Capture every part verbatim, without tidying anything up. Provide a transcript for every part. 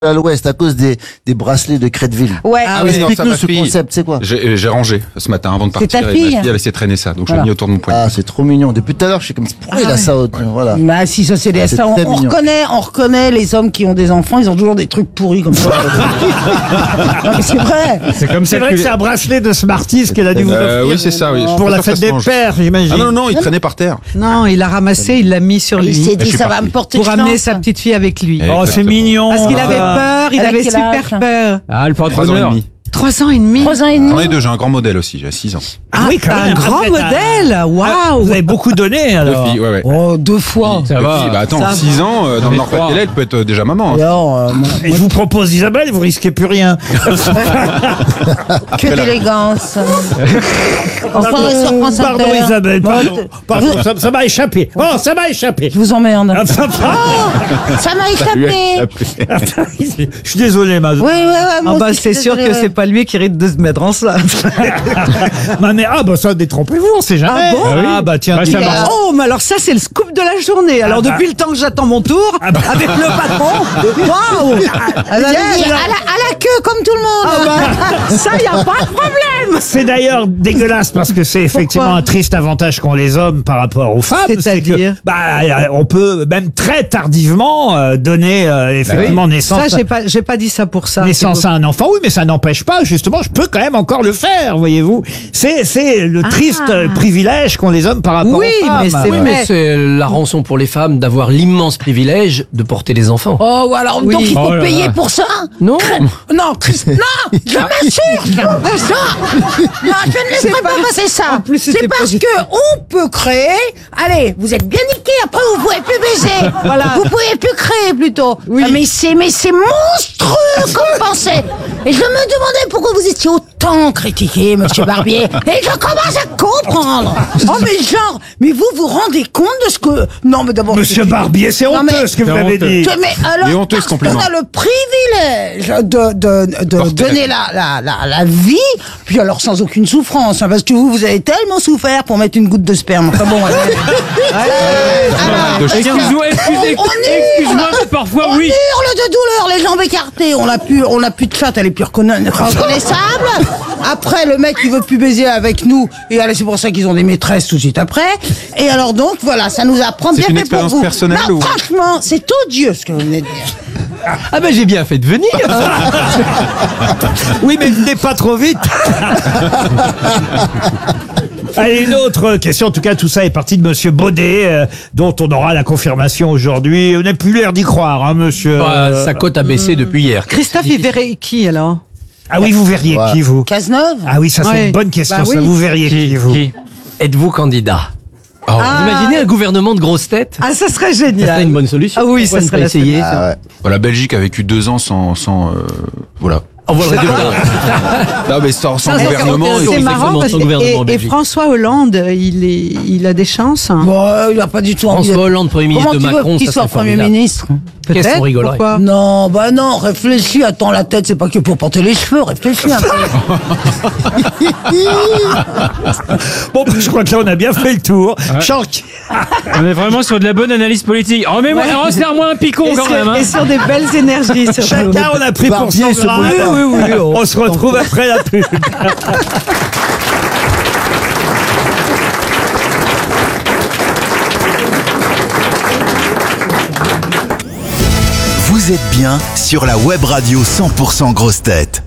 à l'ouest à cause des, des bracelets de Créteville. Ouais. Ah oui, Explique-nous ce concept, c'est quoi? J'ai, j'ai rangé ce matin avant de C'est partir. ta et fille ma fille avait essayé de traîner ça, donc Voilà. je l'ai mis autour de mon poignet. Ah, c'est trop mignon. Depuis tout à l'heure, je suis comme, pourquoi il a ça? au- Voilà. Bah si, ça c'est des C'est ça, on, très on mignon. reconnaît, on reconnaît les hommes qui ont des enfants, ils ont toujours des trucs pourris comme ça. Non, mais c'est vrai. C'est comme C'est ça vrai que c'est un bracelet de Smarties qu'elle a dû vous Euh, offrir oui, c'est ça, oui. Je suis pour pas la sûr que fête ça se des mange. pères, j'imagine. Ah non, non, il traînait par terre. Non, il a ramassé, il l'a mis sur Il lui. s'est Je dit suis ça va parti. me porter Pour chance. amener sa petite fille avec lui. Eh, Oh, c'est exactement. mignon. Parce qu'il avait Ah. peur, il Elle a avait quel super âge peur. Ah, le porte Trois ans et demi. Trois ans et demi. Trois ans et demi. J'en ai deux, j'ai un grand modèle aussi, j'ai six ans. Ah oui, quand un même. grand Ah, vous êtes modèle. Ah, Waouh. vous avez beaucoup donné, alors. Deux filles, ouais, ouais. Oh, deux fois. Ça Deux va. filles, bah attends, Ça six ans, euh, dans le Mais Nord-Pas-de-Calais, trois. elle peut être euh, déjà maman. hein. Alors, euh, moi, Et je vous propose Isabelle, vous risquez plus rien. que d'élégance. Enfin, sur France Pardon Inter. Isabelle, pardon. Bon, Pardon, ça, ça m'a échappé. Oh, ça m'a échappé. Je vous emmerde. Ah, ça va. Ça m'a Ça lui a échappé. échappé. Je suis désolé, ma. Oui, oui, oui. Ah bah c'est sûr que c'est pas lui qui risque de se mettre en cela. Ma mère, ah bah ça, détrompez-vous, on sait jamais. Ah bon Ah bah tiens, Bah, dis- ça va. Oh, mais alors ça c'est le scoop de la journée. Alors Ah bah. depuis le temps que j'attends mon tour, Ah bah. avec le patron, waouh. À la, à la queue, comme tout le monde. Ah bah, ça y a pas de problème. C'est d'ailleurs dégueulasse parce que c'est effectivement Pourquoi un triste avantage qu'ont les hommes par rapport aux femmes. C'est-à-dire que, bah, euh, on peut même très tardivement euh, donner euh, effectivement naissance. Ça j'ai pas j'ai pas dit ça pour ça. Naissance à un enfant, oui, mais ça n'empêche pas, justement, je peux quand même encore le faire, voyez-vous. C'est, c'est le triste euh, privilège qu'ont les hommes par rapport Oui, aux femmes. mais c'est Oui, vrai. mais c'est la rançon pour les femmes d'avoir l'immense privilège de porter des enfants. Oh, alors, Oui. donc il faut Oh là payer là. pour ça? Non. Non, Chris, non, je m'insulte. Non, non, je ne laisserai pas passer ça. En plus, c'était C'est parce positif. que on peut créer. Allez, vous êtes bien niqués. Après, vous pouvez plus baiser. Voilà. Vous pouvez plus créer plutôt. Oui. Ah, mais c'est, mais c'est monstrueux comme pensée. Et je me demandais pourquoi vous étiez autant critiqué, Monsieur Barbier. Et je commence à comprendre. Oh, mais genre, mais vous vous rendez compte de ce que. Non, mais d'abord. Monsieur c'est- Barbier, c'est Non, honteux mais- ce que vous C'est avez honteux. dit. mais alors, Il est honteux, ce parce compliment. qu'on a le privilège de, de, de Porter donner la, la, la, la vie, puis alors sans aucune souffrance, hein, parce que vous, vous avez tellement souffert pour mettre une goutte de sperme. Enfin bon, ouais. Alors, De chien. Excuse-moi, excusez, On- on hurle. excuse-moi, mais parfois on oui. hurle de douleur, les jambes écartées, on n'a plus, on n'a plus de chatte, elle est plus reconna- reconnaissable. Après, le mec, il veut plus baiser avec nous, et allez, c'est pour ça qu'ils ont des maîtresses tout de suite après. Et alors donc, voilà, ça nous apprend bien C'est une fait pour expérience vous. personnelle Non, ou- franchement, c'est odieux ce que vous venez de dire. Ah ben j'ai bien fait de venir. Oui, mais venez pas trop vite. Allez, une autre question. En tout cas, tout ça est parti de Monsieur Baudet, euh, dont on aura la confirmation aujourd'hui. On n'a plus l'air d'y croire, hein, Monsieur. Bah, euh, sa cote a baissé depuis hier. Christophe il verrait qui alors? Ah oui, vous verriez Ouais. qui, vous? Cazeneuve? Ah oui, ça c'est Ouais. une bonne question. Bah ça, oui. vous verriez qui, vous? Qui Êtes-vous candidat? Oh. Vous imaginez un gouvernement de grosses têtes? Ah ça serait Ça serait génial. une bonne solution. Ah oui, Pourquoi ça ne serait pas la essayer. Ah ouais. Voilà, la Belgique a vécu deux ans sans, sans euh, voilà. On voit le résultat. Non, mais sans, sans Ça, c'est- gouvernement. c'est- et- C'est Exactement, marrant parce son que gouvernement en et, et Belgique. François Hollande, il est il a des chances. hein. Bon, euh, il a pas du tout envie François de... Hollande, Premier ministre Comment de tu Macron, veux qu'il ça soit serait Premier formidable. ministre? Qu'est-ce qu'on rigolerait. Pourquoi? Non, bah non, réfléchis, attends, la tête, c'est pas que pour porter les cheveux, réfléchis un peu. Bon, bah, je crois que là, on a bien fait le tour. Chanck. On est vraiment sur de la bonne analyse politique. Oh, mais moi, Ouais. resserre-moi un picon Et quand sur, même. Hein. et sur des belles énergies. surtout. Chacun, on a pris pour Barbier, son ce grade. boulevard. Oui, oui, oui. On se retrouve après la pub. Vous êtes bien sur la web radio cent pour cent Grosse Tête.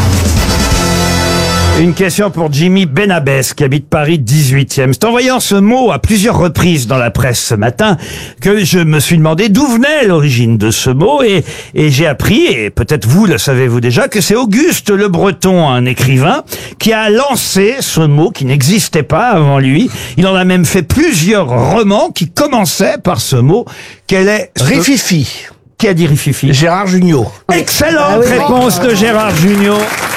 Une question pour Jimmy Benabès, qui habite Paris dix-huitième. C'est en voyant ce mot à plusieurs reprises dans la presse ce matin que je me suis demandé d'où venait l'origine de ce mot, et, et j'ai appris, et peut-être vous le savez-vous déjà, que c'est Auguste Le Breton, un écrivain, qui a lancé ce mot qui n'existait pas avant lui. Il en a même fait plusieurs romans qui commençaient par ce mot. Quel est ce... Rififi. Qui a dit Rififi? Gérard Jugnot. Excellente Ah oui. réponse de Gérard Jugnot.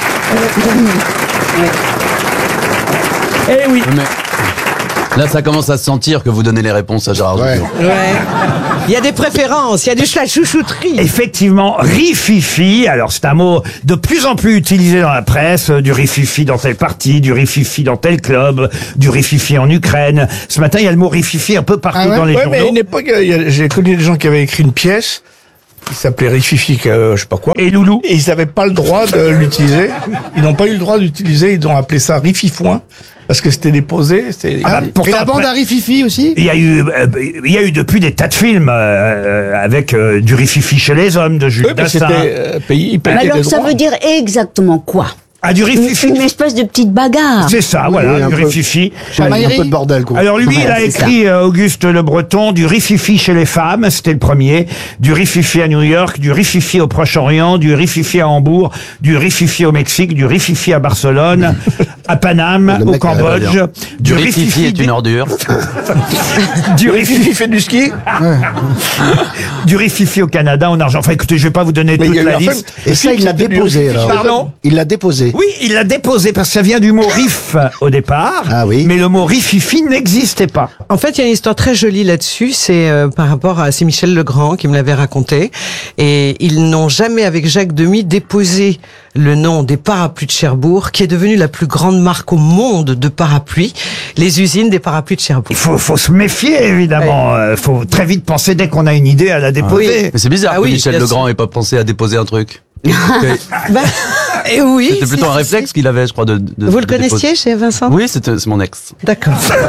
Eh oui. Mais là, ça commence à se sentir que vous donnez les réponses à Gérard Ouais. Jugnot. Ouais. Il y a des préférences, il y a du la chouchouterie. Effectivement, rififi, alors c'est un mot de plus en plus utilisé dans la presse, euh, du rififi dans tel parti, du rififi dans tel club, du rififi en Ukraine. Ce matin, il y a le mot rififi un peu partout Ah ouais dans les Ouais, journaux. mais à une époque, il y a- j'ai connu des gens qui avaient écrit une pièce qui s'appelait Rififi, euh, je sais pas quoi. Et Loulou. Et ils n'avaient pas le droit de l'utiliser. Ils n'ont pas eu le droit d'utiliser. Ils ont appelé ça Rififoin parce que c'était déposé. C'était... Ah bah, pourtant, Et la bande après, à Rififi aussi? il y a eu, euh, il y a eu depuis des tas de films euh, avec euh, du rififi chez les hommes de Jules Oui, mais Dassin. c'était euh, payé, ils payaient Mais alors, des ça droits. veut dire exactement quoi? Ah, du Une, rififi. une espèce de petite bagarre. C'est ça, voilà, oui, un du peu. rififi. Un peu de bordel, quoi. Alors lui, il a c'est écrit, euh, Auguste Le Breton, du rififi chez les femmes, c'était le premier, du rififi à New York, du rififi au Proche-Orient, du rififi à Hambourg, du rififi au Mexique, du rififi à Barcelone, à Paname, Le au mec, Cambodge, elle va Du rififi est une ordure. du Rififi rififi, fait du ski. du rififi au Canada, en argent. Enfin, écoutez, je vais pas vous donner Mais il toute y a eu la un film- liste. Et ça, il l'a déposé, alors. Pardon? Il l'a déposé. Oui, il l'a déposé parce que ça vient du mot riff au départ. Ah oui. Mais le mot rififi n'existait pas. En fait, il y a une histoire très jolie là-dessus. C'est euh, par rapport à c'est Michel Legrand qui me l'avait raconté. Et ils n'ont jamais, avec Jacques Demy, déposé le nom des parapluies de Cherbourg, qui est devenue la plus grande marque au monde de parapluies, les usines des parapluies de Cherbourg. Il faut, faut se méfier, évidemment. Il faut très vite penser, dès qu'on a une idée, à la déposer. Mais c'est bizarre Ah que oui, Michel bien Legrand sûr. ait pas pensé à déposer un truc. Bah, et oui. C'était plutôt si, un si, réflexe si. qu'il avait, je crois, de, de Vous le de déposer. connaissiez chez Vincent? Oui, c'était c'est mon ex. D'accord.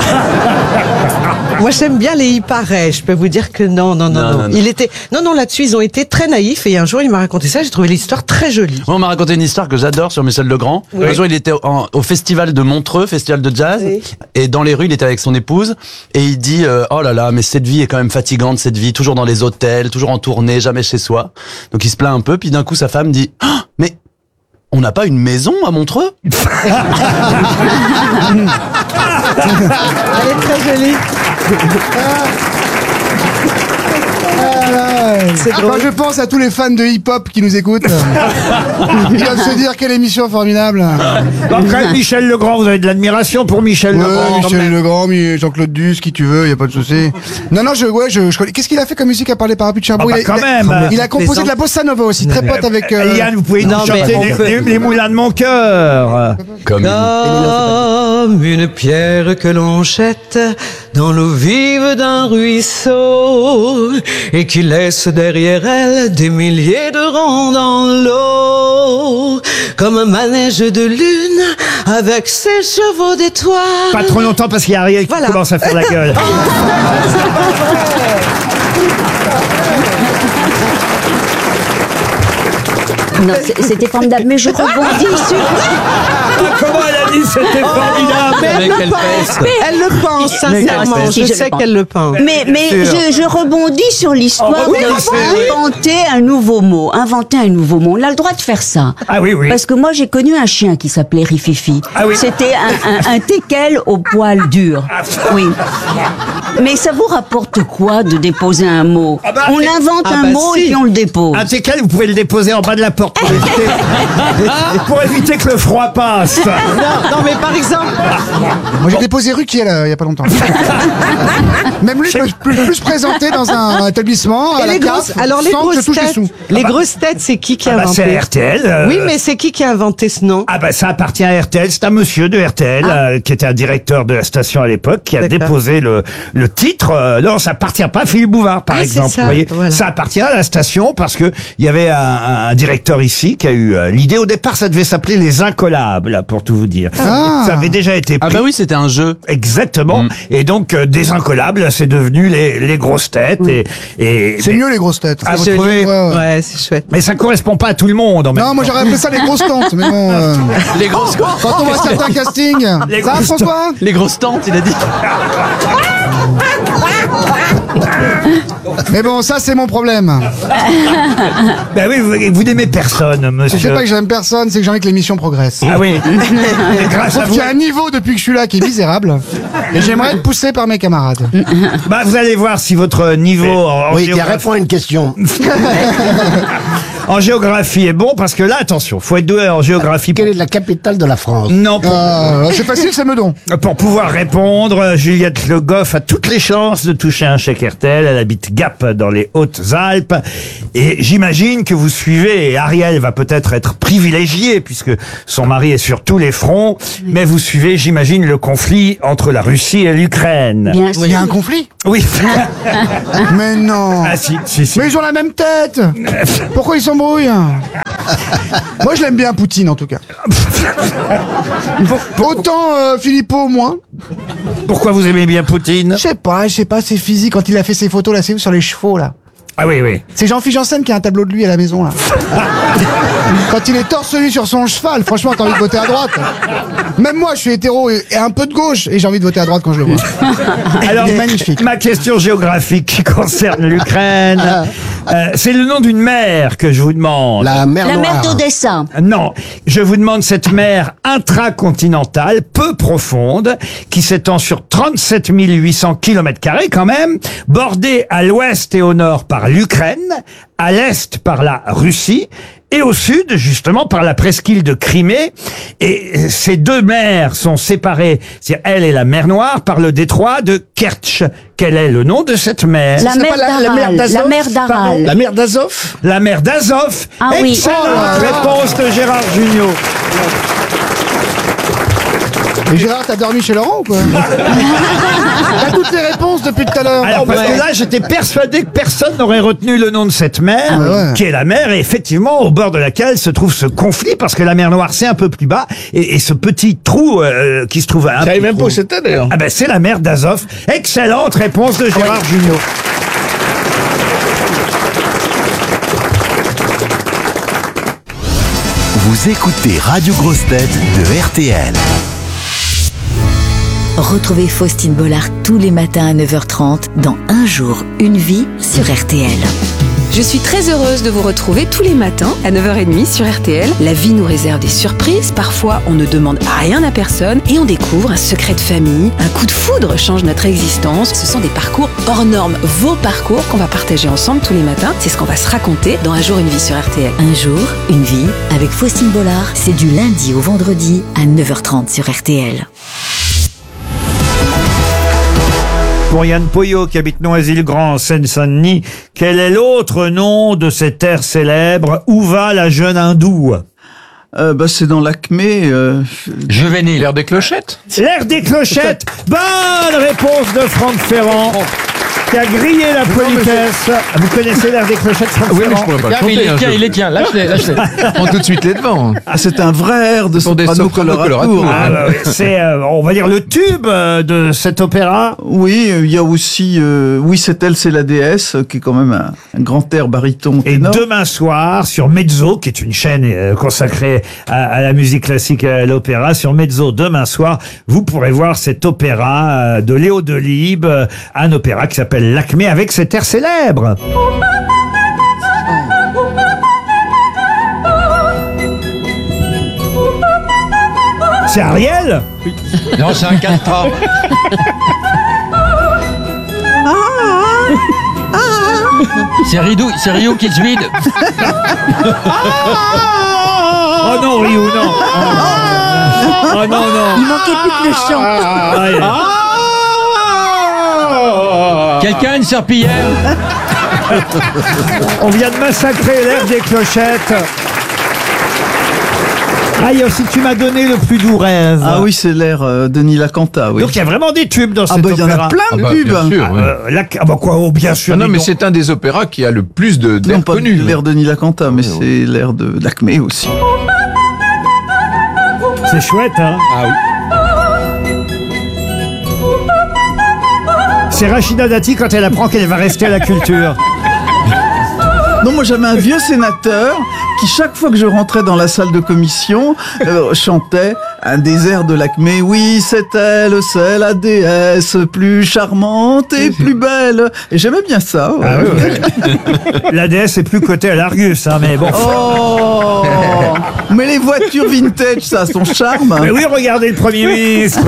Moi, j'aime bien les il paraît. Je peux vous dire que non, non, non, Non, non. non, non. Il était, non, non, là-dessus, ils ont été très naïfs. Et un jour, il m'a raconté ça. J'ai trouvé l'histoire très jolie. Moi, on m'a raconté une histoire que j'adore sur Michel Legrand. Oui. Un jour, il était en- au festival de Montreux, festival de jazz, Oui. et dans les rues, il était avec son épouse, et il dit euh, oh là là, mais cette vie est quand même fatigante, cette vie, toujours dans les hôtels, toujours en tournée, jamais chez soi. Donc il se plaint un peu, puis d'un coup, sa femme dit ah, mais on n'a pas une maison à Montreux? Elle est très jolie. C'est Quand drôle. je pense à tous les fans de hip-hop qui nous écoutent, ils doivent se dire quelle émission formidable. Après, Michel Legrand, vous avez de l'admiration pour Michel Ouais, Legrand. Michel Legrand, mi- Jean-Claude Duss, qui tu veux, y a pas de souci. Non, non, je, ouais, je, je connais. Qu'est-ce qu'il a fait comme musique à part les parapluies de Cherbourg? Ah bah, il, a, quand il a- même. il a composé de la bossa nova aussi, très pote avec. euh, Yann, vous pouvez Non, nous mais chanter on les, peut- les- les moulins de mon cœur. Comme Comme une pierre que l'on jette dans l'eau vive d'un ruisseau et qui laisse derrière elle des milliers de ronds dans l'eau. Comme un manège de lune avec ses chevaux d'étoiles. Pas trop longtemps parce qu'il y a rien qui Voilà. commence à faire la gueule. Non, c'est- c'était formidable. Mais je rebondis sur. Comment elle a dit c'était formidable? Mais elle Mais le quelle pense, peste. elle le pense sincèrement. Si, Je je sais le pense. qu'elle le pense. Mais, mais je, je rebondis sur l'histoire Oh, oui, de oui. inventer un nouveau mot. Inventer un nouveau mot. On a le droit de faire ça. Ah oui, oui. Parce que moi, j'ai connu un chien qui s'appelait Rififi. Ah oui. C'était un, un, un teckel au poil dur. Oui. Mais ça vous rapporte quoi de déposer un mot? Ah bah, On mais- invente Ah un bah mot si. et puis on le dépose. Un teckel, vous pouvez le déposer en bas de la porte pour éviter, pour éviter que le froid passe. Non, non, mais par exemple, Moi, j'ai déposé Ruquier, là, il y a pas longtemps. Même lui, peut peut plus se présenter dans un établissement, à et la les grosses, carte, alors les sans que je grosses touche les têtes, sous. les grosses têtes, c'est qui qui a Ah bah, inventé? c'est R T L. euh, Oui, mais c'est qui qui a inventé ce nom? Ah bah ça appartient à R T L, c'est un monsieur de R T L euh, qui était un directeur de la station à l'époque qui a D'accord. déposé le, le titre. euh, non, ça appartient pas à Philippe Bouvard par Ah, c'est exemple. ça, vous voyez, voilà. ça appartient à la station parce que il y avait un, un directeur ici qui a eu euh, l'idée. Au départ, ça devait s'appeler les Incollables, pour tout vous dire. Ah. Ça avait déjà été Ah pris. bah oui, c'était un jeu. Exactement. Mm. Et donc euh, des Incollables, c'est devenu les, les grosses têtes. Et, et C'est mais, mieux les grosses têtes. Ah, vous Joli. trouvez Ouais, ouais. Ouais, c'est chouette. mais ça correspond pas à tout le monde. En même Non, moi temps. j'aurais appelé ça les grosses tantes, mais bon. euh, Les grosses quand on voit certains castings. Les Ça va, grosses François? les grosses tantes, il a dit. Mais bon, ça c'est mon problème. Ben oui, vous, vous n'aimez personne, monsieur. Je sais pas que j'aime personne, c'est que j'ai envie que l'émission progresse. Ah oui. Et Je grâce à trouve vous. qu'il y a un niveau depuis que je suis là qui est misérable. Et j'aimerais être poussé par mes camarades. Bah, vous allez voir si votre niveau en, en Oui, géographie- qui répond à une question. En géographie est bon parce que là, attention, faut être doué en géographie. Quelle est la capitale de la France? Non, pour, Euh, c'est facile, c'est Meudon. pour pouvoir répondre, Juliette Le Goff a toutes les chances de toucher un chèque R T L. Elle habite Gap dans les Hautes-Alpes. Et j'imagine que vous suivez, et Ariel va peut-être être privilégiée puisque son mari est sur tous les fronts, mais vous suivez, j'imagine, le conflit entre la Russie et l'Ukraine. Bien Il y a un conflit? Oui. Mais non. Ah si, si, si. Mais ils ont la même tête. Pourquoi ils s'embrouillent? Moi, je l'aime bien, Poutine, en tout cas. Autant euh, Philippot, moins. Pourquoi vous aimez bien Poutine? Je sais pas, je sais pas, c'est physique. Quand il a fait ses photos, là, c'est où, sur les chevaux, là? Ah oui, oui. C'est Jean-Philippe Janssen qui a un tableau de lui à la maison, là. Quand il est torse nu sur son cheval, franchement, t'as envie de voter à droite. Même moi, je suis hétéro et, et un peu de gauche, et j'ai envie de voter à droite quand je le vois. Alors, Il est magnifique. ma question géographique qui concerne l'Ukraine, euh, c'est le nom d'une mer que je vous demande. La mer La Noire. mer d'Odessa. Non, je vous demande cette mer intracontinentale, peu profonde, qui s'étend sur trente-sept mille huit cents kilomètres carrés quand même, bordée à l'ouest et au nord par l'Ukraine, à l'est par la Russie, et au sud, justement, par la presqu'île de Crimée. Et ces deux mers sont séparées, c'est elle et la mer Noire, par le détroit de Kertch. Quel est le nom de cette mer? La C'est mer pas la- la mer d'Aral. d'Azov, La mer pardon d'Aral. La mer d'Azov? La mer d'Azov. Ah oui. Excellente Oh là là. réponse de Gérard Jugnot. Mais Gérard, t'as dormi chez Laurent ou quoi? T'as toutes les réponses depuis tout à l'heure. Alors, Oh, parce ouais. que là, j'étais persuadé que personne n'aurait retenu le nom de cette mer, Ah ouais. qui est la mer, et effectivement, au bord de laquelle se trouve ce conflit, parce que la mer Noire, c'est un peu plus bas, et, et ce petit trou euh, qui se trouve à un Je savais peu même pas où c'était d'ailleurs. Ah ben, c'est la mer d'Azov. Excellente réponse de Gérard Jugnot. Vous écoutez Radio Grosse Tête de R T L. Retrouvez Faustine Bollard tous les matins à neuf heures trente dans Un jour, une vie sur R T L. Je suis très heureuse de vous retrouver tous les matins à neuf heures trente sur R T L. La vie nous réserve des surprises. Parfois, on ne demande rien à personne et on découvre un secret de famille. Un coup de foudre change notre existence. Ce sont des parcours hors normes. Vos parcours qu'on va partager ensemble tous les matins. C'est ce qu'on va se raconter dans Un jour, une vie sur R T L. Un jour, une vie avec Faustine Bollard, c'est du lundi au vendredi à neuf heures trente sur R T L. Pour Yann Poyot, qui habite Noisy-le-Grand, en Seine-Saint-Denis, quel est l'autre nom de cette terre célèbre? Où va la jeune hindoue? Euh, bah, c'est dans l'Acmé. Euh... Juvénile, l'air des clochettes. L'air des clochettes. Bonne réponse de Franck Ferrand, qui a grillé la politesse. Vous connaissez l'air des clochettes, Franck Oui, mais Ferrand? je pourrais pas le Tiens, mais il compter. les hein, tient, je- il les tient. Lâche-les, lâche-les. Prends tout de suite les devants. Ah, c'est un vrai air de Pour des soprano soprano colorato. colorato. Ah, bah oui, c'est, euh, on va dire, le tube euh, de cet opéra. Oui, euh, il y a aussi euh, Oui, c'est elle, c'est la déesse, euh, qui est quand même un, un grand air baryton Et ténor. demain soir, sur Mezzo, qui est une chaîne euh, consacrée à, à la musique classique et à l'opéra, sur Mezzo, demain soir, vous pourrez voir cet opéra euh, de Léo Delibes, euh, un opéra qui s'appelle L'Acmé, avec cet air célèbre. C'est Ariel? Non, c'est un catra. C'est Ridou, c'est Rio qui se vide. Oh non, Ryu, non. Oh non, non. Il manquait plus que le chant. Aïe. Quelqu'un a une serpillière? On vient de massacrer l'air des clochettes. Ah, il y a aussi Tu m'as donné le plus doux rêve. Ah oui, c'est l'air euh, Denis Lacanta, oui. Donc il y a vraiment des tubes dans Ah cet bah, il y en a opéra. plein Ah de bah, pubs. bien sûr, oui. Euh, la- ah bah quoi, oh, bien sûr. Ah non, dis mais donc. c'est un des opéras qui a le plus de Non, d'air pas connu. l'air Denis Lacanta, mais c'est l'air de l'Acmé aussi. C'est chouette, hein. Ah oui. C'est Rachida Dati quand elle apprend qu'elle va rester à la culture. Non, moi j'avais un vieux sénateur qui, chaque fois que je rentrais dans la salle de commission, euh, chantait un des airs de l'Acmé. Oui, c'est elle, c'est la déesse plus charmante et plus belle. Et j'aimais bien ça. ouais. Ah oui, oui. La déesse est plus cotée à l'Argus, hein, mais bon. Oh mais les voitures vintage, ça a son charme. Mais oui, regardez le Premier ministre.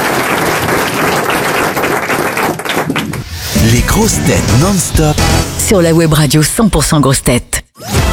Les grosses têtes non-stop Sur sur la web radio cent pour cent grosses têtes.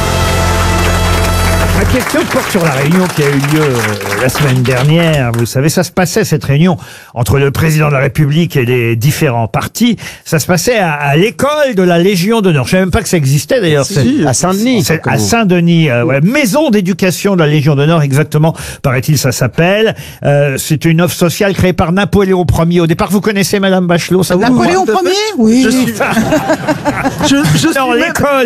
Ma question porte sur la réunion qui a eu lieu euh, la semaine dernière. Vous savez, ça se passait, cette réunion, entre le président de la République et les différents partis. Ça se passait à, à l'école de la Légion d'honneur. Je ne savais même pas que ça existait, d'ailleurs. Si, C'est- à Saint-Denis. c'est à Saint-Denis, euh, ouais, maison d'éducation de la Légion d'honneur, exactement, paraît-il, ça s'appelle. Euh, c'est une offre sociale créée par Napoléon Ier. Au départ, vous connaissez Madame Bachelot, ça vous- Napoléon Premier? Oui. Je suis, je, je suis Dans même- l'école